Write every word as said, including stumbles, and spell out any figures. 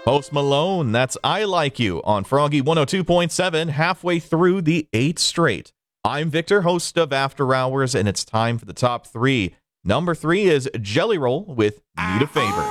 Post Malone, that's I Like You on Froggy one oh two point seven, halfway through the eighth straight. I'm Victor, host of After Hours, and it's time for the top three. Number three is Jelly Roll with Need a Favor.